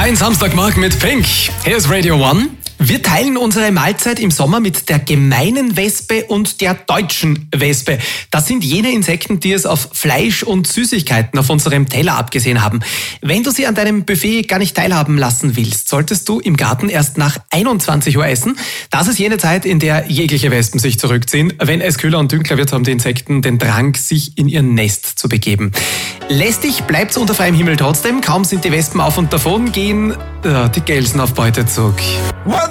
Dein Samstagmorgen mit Pink. Hier ist Radio One. Wir teilen unsere Mahlzeit im Sommer mit der gemeinen Wespe und der deutschen Wespe. Das sind jene Insekten, die es auf Fleisch und Süßigkeiten auf unserem Teller abgesehen haben. Wenn du sie an deinem Buffet gar nicht teilhaben lassen willst, solltest du im Garten erst nach 21 Uhr essen. Das ist jene Zeit, in der jegliche Wespen sich zurückziehen. Wenn es kühler und dunkler wird, haben die Insekten den Drang, sich in ihr Nest zu begeben. Lästig bleibt's unter freiem Himmel trotzdem. Kaum sind die Wespen auf und davon, gehen die Gelsen auf Beutezug. One